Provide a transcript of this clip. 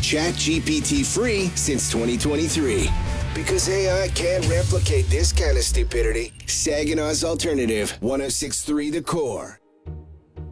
ChatGPT free since 2023. Because AI can't replicate this kind of stupidity. Saginaw's Alternative, 106.3 The Core.